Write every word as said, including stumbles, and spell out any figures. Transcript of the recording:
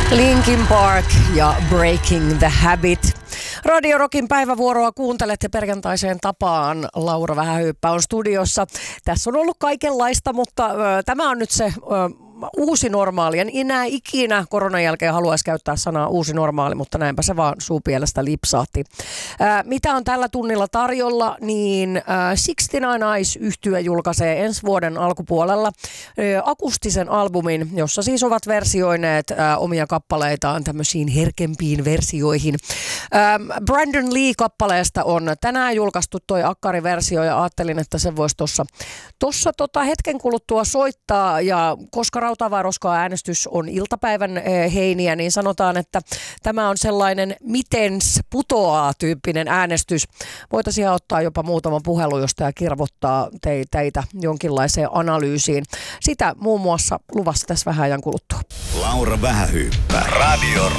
Linkin Park ja Breaking the Habit. Radio Rockin päivävuoroa kuuntelette perjantaiseen tapaan. Laura Vähähyyppä on studiossa. Tässä on ollut kaikenlaista, mutta ö, tämä on nyt se... Ö, uusi normaali. En enää ikinä koronan jälkeen haluaisi käyttää sanaa uusi normaali, mutta näinpä se vaan suupielestä lipsahti. Ää, mitä on tällä tunnilla tarjolla, niin ää, sixty-nine Eyes-yhtye julkaisee ensi vuoden alkupuolella ää, akustisen albumin, jossa siis ovat versioineet ää, omia kappaleitaan tämmöisiin herkempiin versioihin. Ää, Brandon Lee-kappaleesta on tänään julkaistu toi akkariversio ja ajattelin, että se voisi tuossa tossa tota hetken kuluttua soittaa ja koska Rautavaaroskaa äänestys on iltapäivän heiniä, niin sanotaan, että tämä on sellainen mitens putoaa -tyyppinen äänestys. Voitaisiin ottaa jopa muutama puhelu, jos tämä kirvottaa teitä jonkinlaiseen analyysiin. Sitä muun muassa luvassa tässä vähän ajan kuluttua. Laura Vähähyyppä. Radio